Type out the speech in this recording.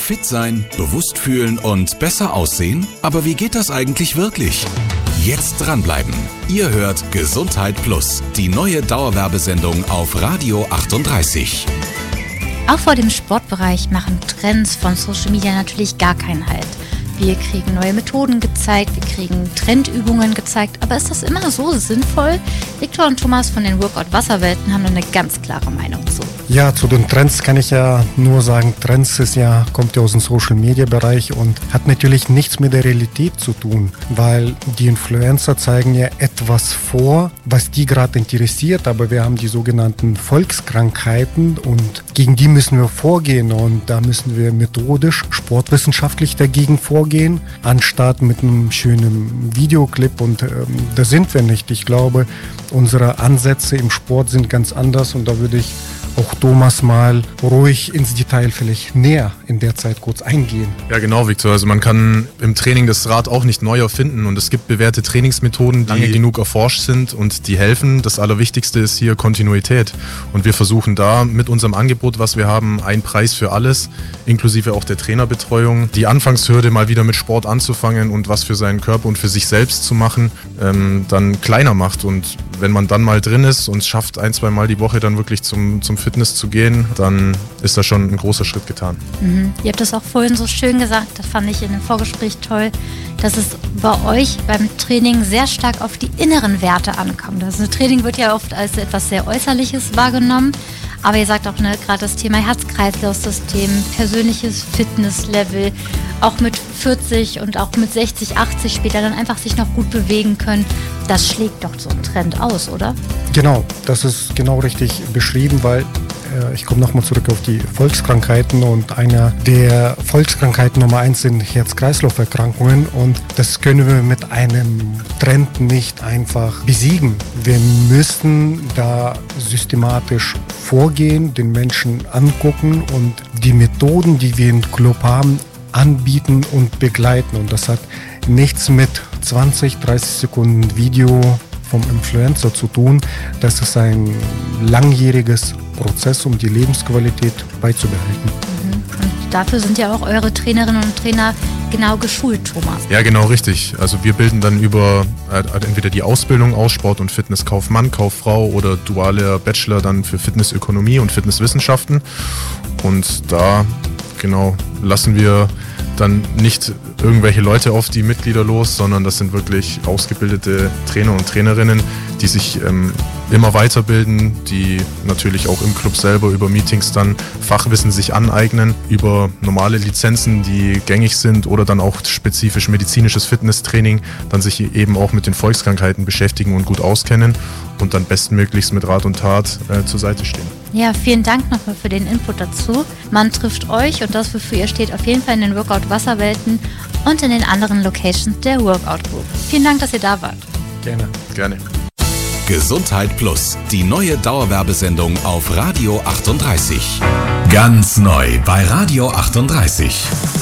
Fit sein, bewusst fühlen und besser aussehen? Aber wie geht das eigentlich wirklich? Jetzt dranbleiben. Ihr hört Gesundheit Plus, die neue Dauerwerbesendung auf Radio 38. Auch vor dem Sportbereich machen Trends von Social Media natürlich gar keinen Halt. Wir kriegen neue Methoden gezeigt, wir kriegen Trendübungen gezeigt, aber ist das immer so sinnvoll? Viktor und Thomas von den Workout Wasserwelten haben eine ganz klare Meinung zu. Ja, zu den Trends kann ich ja nur sagen, Trends kommt ja aus dem Social-Media-Bereich und hat natürlich nichts mit der Realität zu tun, weil die Influencer zeigen ja etwas vor, was die gerade interessiert, aber wir haben die sogenannten Volkskrankheiten und gegen die müssen wir vorgehen und da müssen wir methodisch, sportwissenschaftlich dagegen vorgehen, anstatt mit einem schönen Videoclip und da sind wir nicht. Ich glaube, unsere Ansätze im Sport sind ganz anders und da würde ich auch Thomas mal ruhig ins Detail vielleicht näher in der Zeit kurz eingehen. Ja genau, Viktor, also man kann im Training das Rad auch nicht neu erfinden und es gibt bewährte Trainingsmethoden, die lange genug erforscht sind und die helfen. Das Allerwichtigste ist hier Kontinuität und wir versuchen da mit unserem Angebot, was wir haben, ein Preis für alles, inklusive auch der Trainerbetreuung, die Anfangshürde mal wieder mit Sport anzufangen und was für seinen Körper und für sich selbst zu machen, dann kleiner macht und wenn man dann mal drin ist und es schafft 1-2 Mal die Woche dann wirklich zum Fitness zu gehen, dann ist da schon ein großer Schritt getan. Ihr habt das auch vorhin so schön gesagt, das fand ich in dem Vorgespräch toll, dass es bei euch beim Training sehr stark auf die inneren Werte ankommt. Das Training wird ja oft als etwas sehr Äußerliches wahrgenommen, aber ihr sagt auch gerade das Thema Herz-Kreislauf-System, persönliches Fitnesslevel, auch mit 40 und auch mit 60, 80 später dann einfach sich noch gut bewegen können. Das schlägt doch so einen Trend aus, oder? Genau, das ist genau richtig beschrieben, weil ich komme nochmal zurück auf die Volkskrankheiten und einer der Volkskrankheiten Nummer 1 sind Herz-Kreislauf-Erkrankungen und das können wir mit einem Trend nicht einfach besiegen. Wir müssen da systematisch vorgehen, den Menschen angucken und die Methoden, die wir im Club haben, anbieten und begleiten und das hat nichts mit 20, 30 Sekunden Video vom Influencer zu tun. Das ist ein langjähriges Prozess, um die Lebensqualität beizubehalten. Und dafür sind ja auch eure Trainerinnen und Trainer genau geschult, Thomas. Ja, genau richtig. Also wir bilden dann über entweder die Ausbildung aus, Sport- und Fitnesskaufmann, Kauffrau oder dualer Bachelor dann für Fitnessökonomie und Fitnesswissenschaften. Und da genau lassen wir dann nicht irgendwelche Leute auf die Mitglieder los, sondern das sind wirklich ausgebildete Trainer und Trainerinnen, die sich immer weiterbilden, die natürlich auch im Club selber über Meetings dann Fachwissen sich aneignen, über normale Lizenzen, die gängig sind oder dann auch spezifisch medizinisches Fitnesstraining, dann sich eben auch mit den Volkskrankheiten beschäftigen und gut auskennen und dann bestmöglichst mit Rat und Tat zur Seite stehen. Ja, vielen Dank nochmal für den Input dazu. Man trifft euch und das, wofür ihr steht, auf jeden Fall in den Workout Wasserwelten und in den anderen Locations der Workout Group. Vielen Dank, dass ihr da wart. Gerne. Gerne. Gesundheit Plus, die neue Dauerwerbesendung auf Radio 38. Ganz neu bei Radio 38.